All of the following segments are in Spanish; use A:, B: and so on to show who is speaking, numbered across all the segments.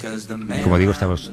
A: Como digo, estamos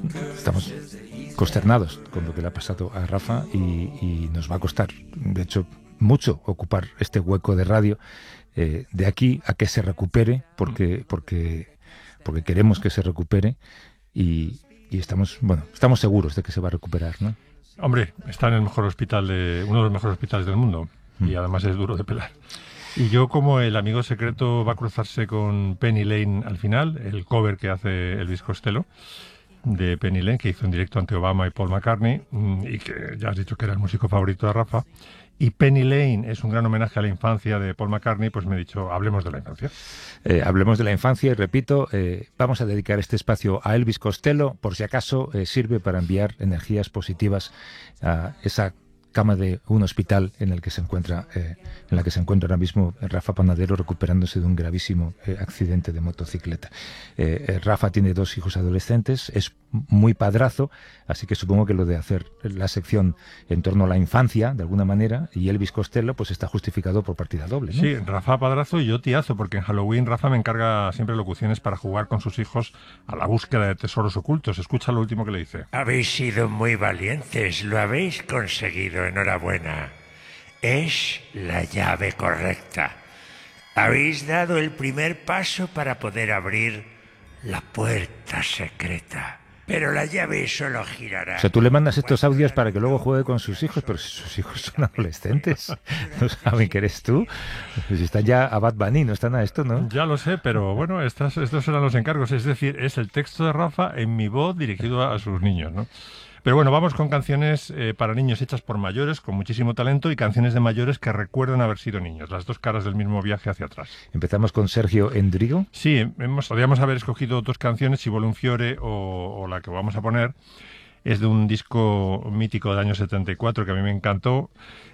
A: consternados con lo que le ha pasado a Rafa y nos va a costar, de hecho, mucho ocupar este hueco de radio de aquí a que se recupere, porque queremos que se recupere y estamos seguros de que se va a recuperar, ¿no?
B: Hombre, está en el mejor hospital uno de los mejores hospitales del mundo y además es duro de pelar. Y yo, como el amigo secreto va a cruzarse con Penny Lane al final, el cover que hace Elvis Costello de Penny Lane, que hizo en directo ante Obama y Paul McCartney, y que ya has dicho que era el músico favorito de Rafa, y Penny Lane es un gran homenaje a la infancia de Paul McCartney, pues me he dicho, hablemos de la infancia.
A: Hablemos de la infancia y repito, vamos a dedicar este espacio a Elvis Costello, por si acaso sirve para enviar energías positivas a esa cama de un hospital en la que se encuentra ahora mismo Rafa Panadero, recuperándose de un gravísimo accidente de motocicleta. Rafa tiene 2 hijos adolescentes, es muy padrazo, así que supongo que lo de hacer la sección en torno a la infancia, de alguna manera, y Elvis Costello, pues está justificado por partida doble, ¿no?
B: Sí, Rafa padrazo y yo tiazo, porque en Halloween Rafa me encarga siempre locuciones para jugar con sus hijos a la búsqueda de tesoros ocultos. Escucha lo último que le dice.
C: Habéis sido muy valientes, lo habéis conseguido, enhorabuena. Es la llave correcta. Habéis dado el primer paso para poder abrir la puerta secreta. Pero la llave solo girará.
A: O sea, tú le mandas estos audios para que luego juegue con sus hijos, pero si sus hijos son adolescentes, no saben que eres tú. Pues están ya a Bad Bunny, no están a esto, ¿no?
B: Ya lo sé, pero bueno, estos serán los encargos. Es decir, es el texto de Rafa en mi voz dirigido a sus niños, ¿no? Pero bueno, vamos con canciones para niños hechas por mayores, con muchísimo talento, y canciones de mayores que recuerdan haber sido niños, las dos caras del mismo viaje hacia atrás.
A: Empezamos con Sergio Endrigo.
B: Sí, podríamos haber escogido 2 canciones, Si vuole un fiore o la que vamos a poner. Es de un disco mítico del año 74 que a mí me encantó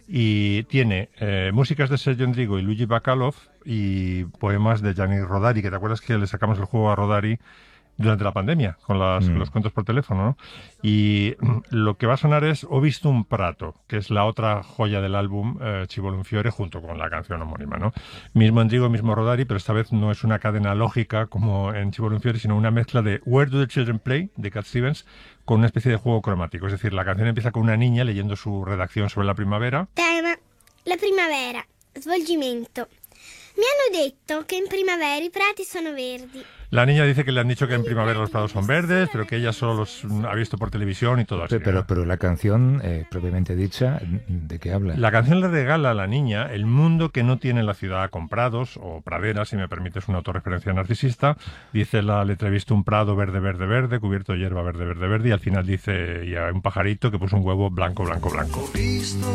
B: y tiene músicas de Sergio Endrigo y Luigi Bacalov y poemas de Gianni Rodari, que te acuerdas que le sacamos el juego a Rodari durante la pandemia, con los cuentos por teléfono, ¿no? Y lo que va a sonar es Ho visto un prato, que es la otra joya del álbum Ci vuole un fiore, junto con la canción homónima, ¿no? Mismo Endrigo, mismo Rodari, pero esta vez no es una cadena lógica como en Ci vuole un fiore, sino una mezcla de Where do the children play, de Cat Stevens, con una especie de juego cromático. Es decir, la canción empieza con una niña leyendo su redacción sobre la primavera.
D: Tema, la primavera, svolgimento. Mi hanno detto che in primavera i prati sono verdi.
B: La niña dice que le han dicho que en primavera los prados son verdes, pero que ella solo los ha visto por televisión y todo así.
A: Pero la canción, propiamente dicha, ¿de qué habla?
B: La canción le regala a la niña el mundo que no tiene la ciudad con prados o praderas, si me permites una autorreferencia narcisista. Dice la letra, he visto un prado verde, verde, verde, cubierto de hierba verde, verde, verde, y al final dice, y hay un pajarito que puso un huevo blanco, blanco, blanco.